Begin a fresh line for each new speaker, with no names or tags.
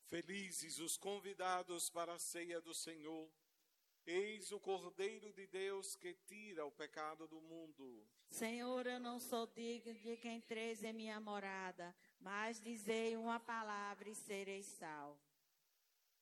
Felizes os convidados para a ceia do Senhor. Eis o Cordeiro de Deus que tira o pecado do mundo.
Senhor, eu não sou digno de que entreis em minha morada, mas dizei uma palavra e serei salvo.